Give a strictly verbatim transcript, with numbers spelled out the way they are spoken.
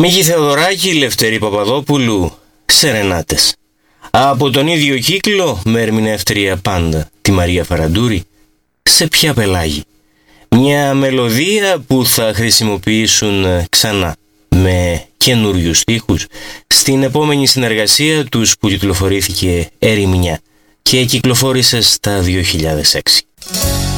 Μίκη Θεοδωράκη, Λευτέρη Παπαδόπουλου, Σερενάτες. Από τον ίδιο κύκλο με ερμηνεύτρια πάντα τη Μαρία Φαραντούρη, Σε ποια πελάγη. Μια μελωδία που θα χρησιμοποιήσουν ξανά με καινούριους στίχους στην επόμενη συνεργασία τους που κυκλοφορήθηκε Ερημινιά και κυκλοφόρησε στα δύο χιλιάδες έξι.